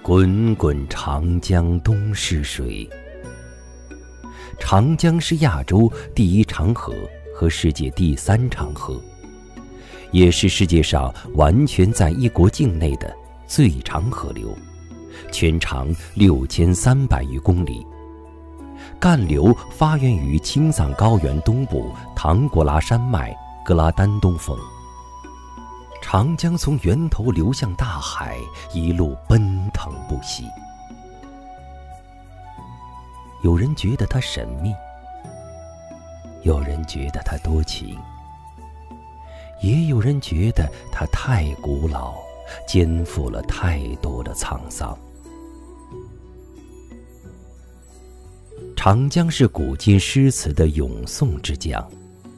滚滚长江东逝水。长江是亚洲第一长河和世界第3长河，也是世界上完全在一国境内的最长河流，全长6300余公里。干流发源于青藏高原东部唐古拉山脉格拉丹东峰。长江从源头流向大海，一路奔腾不息。有人觉得它神秘，有人觉得它多情，也有人觉得它太古老，肩负了太多的沧桑。长江是古今诗词的咏颂之江。